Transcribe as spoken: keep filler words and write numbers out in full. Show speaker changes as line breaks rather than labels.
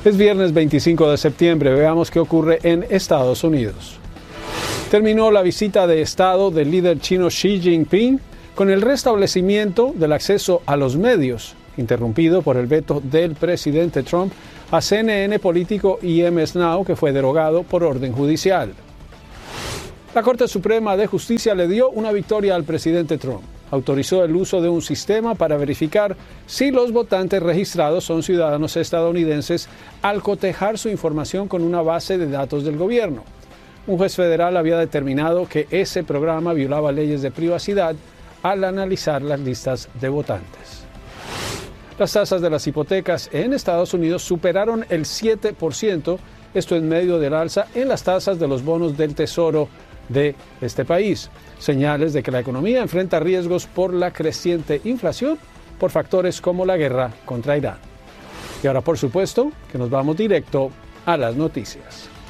Es viernes veinticinco de septiembre, veamos qué ocurre en Estados Unidos. Terminó la visita de Estado del líder chino Xi Jinping con el restablecimiento del acceso a los medios, interrumpido por el veto del presidente Trump a C N N Político y M S Now, que fue derogado por orden judicial. La Corte Suprema de Justicia le dio una victoria al presidente Trump. Autorizó el uso de un sistema para verificar si los votantes registrados son ciudadanos estadounidenses al cotejar su información con una base de datos del gobierno. Un juez federal había determinado que ese programa violaba leyes de privacidad al analizar las listas de votantes. Las tasas de las hipotecas en Estados Unidos superaron el siete por ciento, esto en medio del alza en las tasas de los bonos del Tesoro de este país. Señales de que la economía enfrenta riesgos por la creciente inflación por factores como la guerra contra Irán. Y ahora, por supuesto, que nos vamos directo a las noticias.